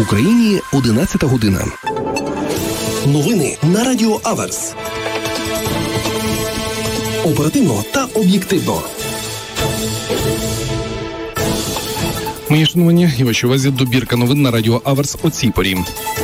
В Україні 11 година. Новини на Радіо Аверс. Оперативно та об'єктивно. Мої шановані і вашій увазі добірка новин на Радіо Аверс о цій порі.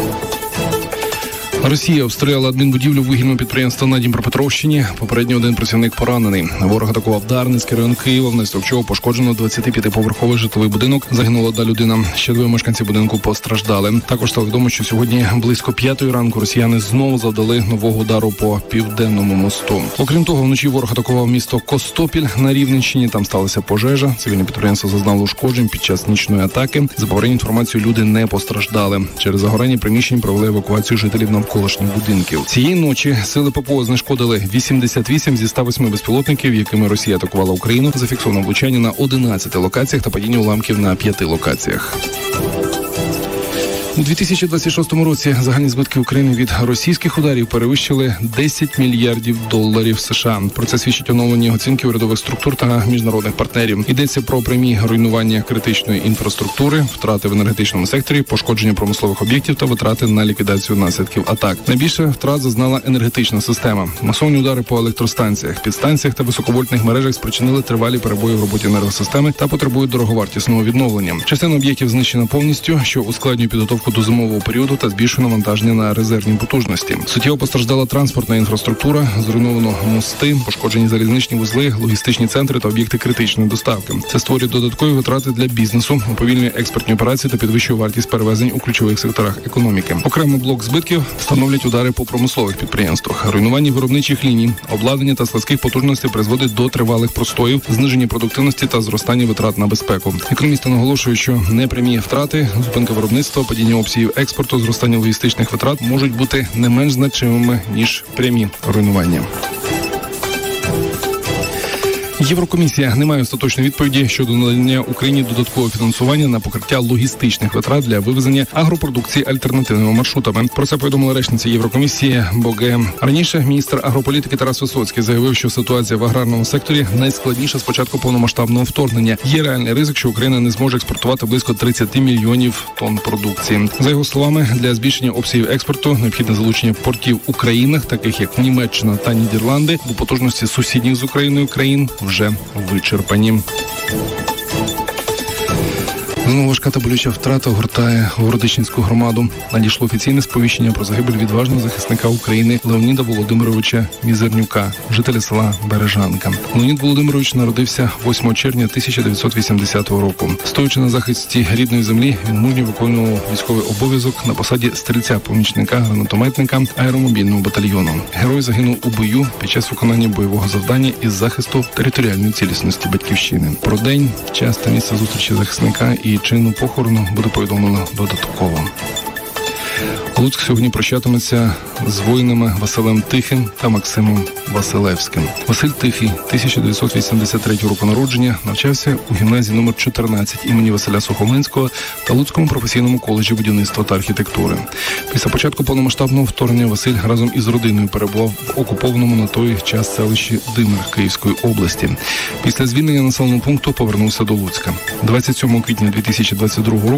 Росія обстріляла адмінбудівлю вугільного підприємства на Дніпропетровщині. Попередньо один працівник поранений. Ворог атакував Дарницький район Києва, внаслідок чого пошкоджено 25-поверховий житловий будинок. Загинула одна людина. Ще двоє мешканців будинку постраждали. Також стало відомо, що сьогодні близько 5-ї ранку росіяни знову завдали нового удару по Південному мосту. Окрім того, вночі ворог атакував місто Костопіль на Рівненщині. Там сталася пожежа. Цивільне підприємство зазнало ушкоджень під час нічної атаки. За попередньою інформацією, люди не постраждали. Через загорання приміщень провели евакуацію жителів навколишніх будинків. Цієї ночі сили ППО знешкодили 88 зі 108 безпілотників, якими Росія атакувала Україну. Зафіксовано влучання на 11 локаціях та падіння уламків на 5 локаціях. У 2026 році загальні збитки України від російських ударів перевищили $10 мільярдів США. Про це свідчить оновлені оцінки урядових структур та міжнародних партнерів. Йдеться про прямі руйнування критичної інфраструктури, втрати в енергетичному секторі, пошкодження промислових об'єктів та витрати на ліквідацію наслідків атак. Найбільше втрат зазнала енергетична система. Масовні удари по електростанціях, підстанціях та високовольтних мережах спричинили тривалі перебої в роботі енергосистеми та потребують дороговартісного відновлення. Частина об'єктів знищена повністю, що ускладнює підготовку до зимового періоду та збільшує навантаження на резервні потужності. Суттєво постраждала транспортна інфраструктура, зруйновано мости, пошкоджені залізничні вузли, логістичні центри та об'єкти критичної доставки. Це створює додаткові витрати для бізнесу, уповільнює експортні операції та підвищує вартість перевезень у ключових секторах економіки. Окремий блок збитків становлять удари по промислових підприємствах. Руйнування виробничих ліній, обладнання та складських потужностей призводить до тривалих простоїв, зниження продуктивності та зростання витрат на безпеку. Економісти наголошують, що непрямі втрати, зупинка виробництва, падіння обсягів експорту, зростання логістичних витрат можуть бути не менш значимими, ніж прямі руйнування. Єврокомісія не має остаточної відповіді щодо надання Україні додаткового фінансування на покриття логістичних витрат для вивезення агропродукції альтернативними маршрутами. Про це повідомила речниця Єврокомісії Боге. Раніше міністр агрополітики Тарас Висоцький заявив, що ситуація в аграрному секторі найскладніша з початку повномасштабного вторгнення. Є реальний ризик, що Україна не зможе експортувати близько 30 мільйонів тонн продукції. За його словами, для збільшення обсягів експорту необхідне залучення портів у країнах, таких як Німеччина та Нідерланди, бо потужності сусідніх з Україною країн вже вичерпані. Знову важка та болюча втрата огортає Городищенську громаду. Надійшло офіційне сповіщення про загибель відважного захисника України Леоніда Володимировича Мізернюка, жителя села Бережанка. Леонід Володимирович народився 8 червня 1980 року. Стоячи на захисті рідної землі, він мужньо виконував військовий обов'язок на посаді стрільця-помічника гранатометника аеромобільного батальйону. Герой загинув у бою під час виконання бойового завдання із захисту територіальної цілісності Батьківщини. Про день, час та місце зустрічі захисника і чину похорону буде повідомлено додатково. Луцьк сьогодні прощатиметься з воїнами Василем Тихим та Максимом Василевським. Василь Тихий, 1983 року народження, навчався у гімназії номер 14 імені Василя Сухомлинського та Луцькому професійному коледжі будівництва та архітектури. Після початку повномасштабного вторгнення Василь разом із родиною перебував в окупованому на той час селищі Димир Київської області. Після звільнення населеного пункту повернувся до Луцька. 27 квітня 2022 року